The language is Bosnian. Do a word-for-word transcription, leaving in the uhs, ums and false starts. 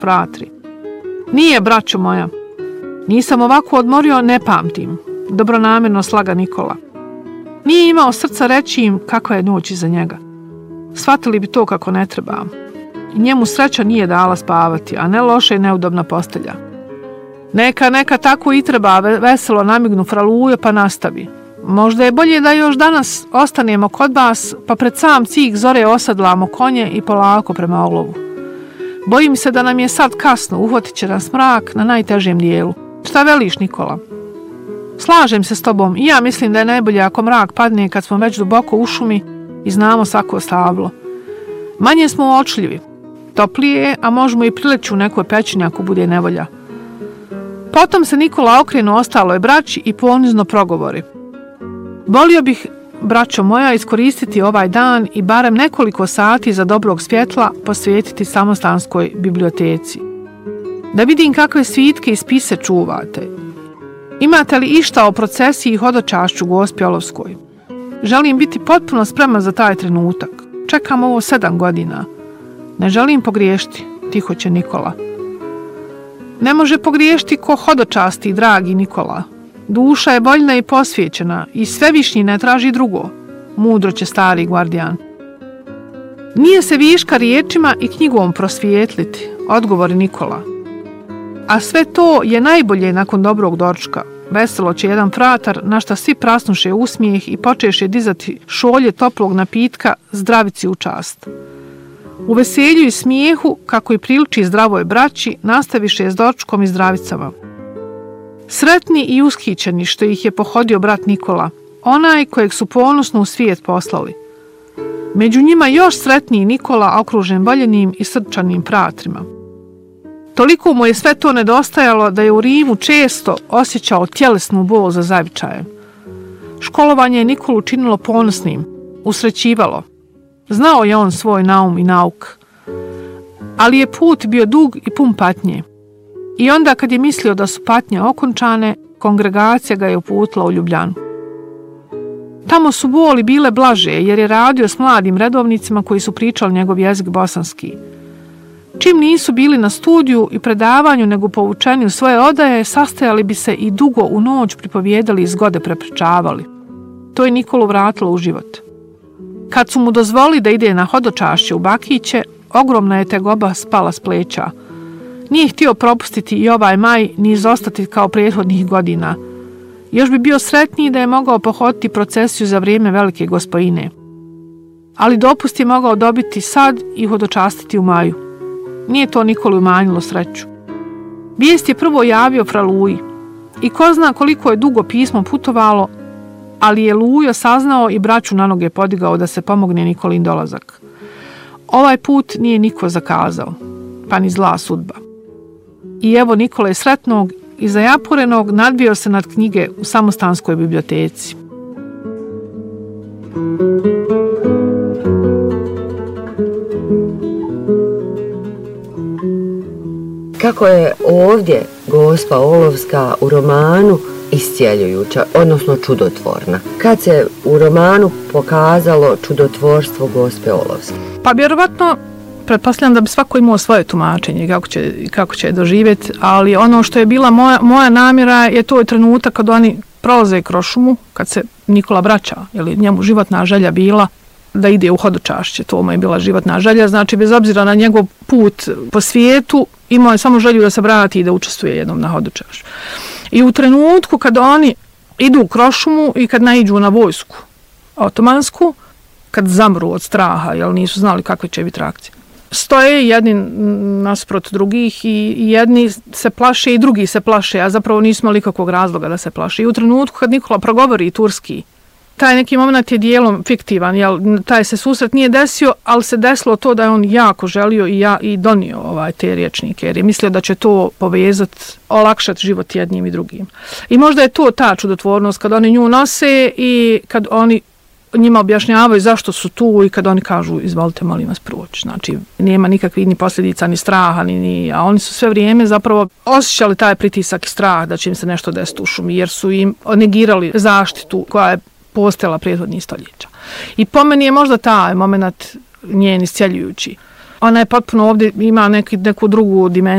fratri. Nije, braćo moja. Nisam ovako odmorio, ne pamtim, dobronamjerno slaga Nikola. Nije imao srca reći im kakva je noć iza njega. Shvatili bi to kako ne treba. I njemu sreća nije dala spavati, a ne loša i neudobna postelja. Neka, neka tako i treba, veselo namignu Fralujo pa nastavi. Možda je bolje da još danas ostanemo kod vas, pa pred sam cik zore osadlamo konje i polako prema olovu. Bojim se da nam je sad kasno, uhvatit će nas mrak na najtežem dijelu. Šta veliš, Nikola? Slažem se s tobom i ja mislim da je najbolje ako mrak padne kad smo već duboko u šumi i znamo svako stablo. Manje smo uočljivi. Toplije je, a možemo i prileći u nekoj pećini ako bude nevolja. Potom se Nikola okrenu ostaloj braći i ponizno progovori. Volio bih, braćo moja, iskoristiti ovaj dan i barem nekoliko sati za dobrog svjetla posvetiti samostanskoj biblioteci. Da vidim kakve svitke i spise čuvate. Imate li išta o procesiji i hodočašću Gospi Olovskoj? Želim biti potpuno spreman za taj trenutak. Čekam ovo sedam godina. Ne želim pogriješiti, tiho će Nikola. Ne može pogriješiti ko hodočasti, dragi Nikola. Duša je voljna i posvećena i svevišnji ne traži drugo, mudro će stari gvardijan. Nije se viška riječima i knjigom prosvijetliti, odgovori Nikola. A sve to je najbolje nakon dobrog doručka. Veselo će jedan fratar, na šta svi prasnuše usmijeh i počeše dizati šolje toplog napitka zdravici u čast. U veselju i smijehu, kako i priliči zdravoj braći, nastaviše s doručkom i zdravicama. Sretni i ushićeni što ih je pohodio brat Nikola, onaj kojeg su ponosno u svijet poslali. Među njima još sretniji Nikola okružen voljenim i srčanim fratrima. Toliko mu je sve to nedostajalo da je u Rimu često osjećao tjelesnu bol za zavičajem. Školovanje je Nikolu činilo ponosnim, usrećivalo. Znao je on svoj naum i nauk. Ali je put bio dug i pun patnje. I onda kad je mislio da su patnje okončane, kongregacija ga je uputila u Ljubljanu. Tamo su boli bile blaže jer je radio s mladim redovnicima koji su pričali njegov jezik bosanski. Čim nisu bili na studiju i predavanju nego povučeni u svoje odaje, sastajali bi se i dugo u noć pripovijedali i zgode prepričavali. To je Nikolu vratilo u život. Kad su mu dozvolili da ide na hodočašće u Bakiće, ogromna je tegoba spala s pleća. Nije htio propustiti i ovaj maj, ni izostati kao prethodnih godina. Još bi bio sretniji da je mogao pohoditi procesiju za vrijeme Velike Gospojine. Ali dopust je mogao dobiti sad i hodočastiti u maju. Nije to Nikoli umanjilo sreću. Vijest je prvo javio Fraluji i ko zna koliko je dugo pismo putovalo, ali je Lujo saznao i braću na noge podigao da se pomogne Nikolin dolazak. Ovaj put nije niko zakazao, pa ni zla sudba. I evo Nikole sretnog i zajapurenog nadvio se nad knjige u samostanskoj biblioteci. Kako je ovdje Gospa Olovska u romanu iscijeljujuća, odnosno čudotvorna? Kad se u romanu pokazalo čudotvorstvo Gospe Olovske? Pa vjerovatno, pretpostavljam da bi svako imao svoje tumačenje kako će, kako će doživjeti, ali ono što je bila moja, moja namjera je to je trenutak kad oni prolaze kroz šumu, kad se Nikola vraća, jer njemu životna želja bila da ide u hodočašće, to mu je bila životna želja, znači bez obzira na njegov put po svijetu, imao je samo želju da se vrati i da učestvuje jednom na hodočašću. I u trenutku kad oni idu kroz šumu i kad naiđu na vojsku otomansku, kad zamru od straha, jer nisu znali kakve će biti reakcije, stoje jedni nasprot drugih i jedni se plaše i drugi se plaše, a zapravo nisu imali kakvog razloga da se plaše. I u trenutku kad Nikola progovori turski, taj neki moment je dijelom fiktivan, jel, taj se susret nije desio, ali se desilo to da je on jako želio i, ja, i donio ovaj, te riječnike, jer je mislio da će to povezati, olakšati život jednim i drugim. I možda je to ta čudotvornost kad oni nju nose i kad oni njima objašnjavaju zašto su tu i kad oni kažu izvolite molim vas proći. Znači nema nikakvih ni posljedica, ni straha, ni, ni, a oni su sve vrijeme zapravo osjećali taj pritisak i strah da će im se nešto desiti u šumi, jer su im negirali zaštitu koja je postojala prethodnih stoljeća. I po meni je možda taj moment njen iscijeljujući. Ona je potpuno ovdje ima neki, neku drugu dimenziju.